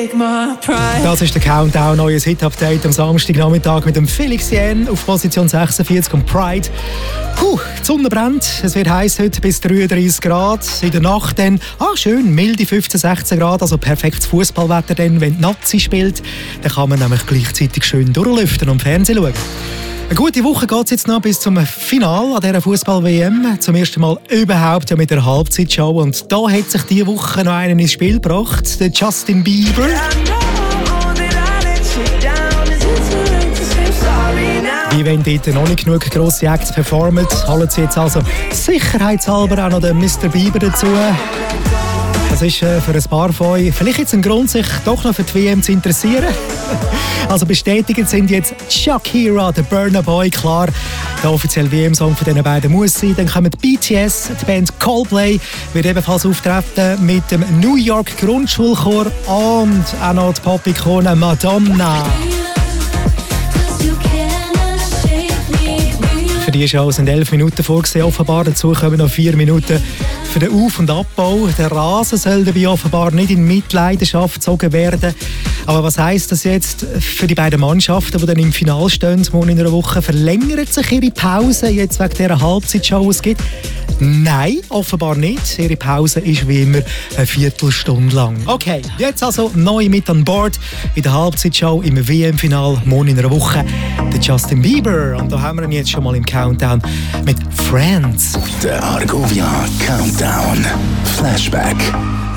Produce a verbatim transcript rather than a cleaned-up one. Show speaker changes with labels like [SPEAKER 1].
[SPEAKER 1] take my pride.
[SPEAKER 2] Das ist der Countdown, neues Hit-Update am Samstagnachmittag mit dem Felix Jähn auf Position sechsundvierzig und Pride. Puh, die Sonne brennt, es wird heiß heute bis dreiunddreißig Grad. In der Nacht dann, ah schön, milde fünfzehn, sechzehn Grad, also perfektes Fußballwetter dann, wenn die Nazi spielt. Dann kann man nämlich gleichzeitig schön durchlüften und Fernsehen schauen. Eine gute Woche geht es jetzt noch bis zum Finale an dieser Fußball-W M. Zum ersten Mal überhaupt ja mit der Halbzeitshow. Und da hat sich diese Woche noch einen ins Spiel gebracht, der Justin Bieber. Wie wenn dort noch nicht genug grosse Acts performen, holen sie jetzt also sicherheitshalber auch noch den Mister Bieber dazu. Das ist äh, für ein paar von euch vielleicht jetzt ein Grund, sich doch noch für die W M zu interessieren. Also bestätigt sind jetzt Shakira, der Burna Boy, klar. Der offizielle W M-Song von diesen beiden muss sein. Dann kommen die B T S, die Band Coldplay wird ebenfalls auftreten mit dem New York Grundschulchor und auch noch die Pop-Ikone Madonna. Für die Show sind elf Minuten vorgesehen, offenbar. Dazu kommen noch vier Minuten für den Auf- und Abbau. Der Rasen soll dabei offenbar nicht in Mitleidenschaft gezogen werden. Aber was heisst das jetzt für die beiden Mannschaften, die dann im Finale stehen, morgen in einer Woche? Verlängert sich ihre Pause jetzt wegen dieser Halbzeitshow, die es gibt? Nein, offenbar nicht. Ihre Pause ist wie immer eine Viertelstunde lang. Okay, jetzt also neu mit an Bord in der Halbzeitshow im W M-Final morgen in einer Woche. Der Justin Bieber. Und da haben wir ihn jetzt schon mal im Countdown mit Friends.
[SPEAKER 3] Der Argovia Countdown Flashback.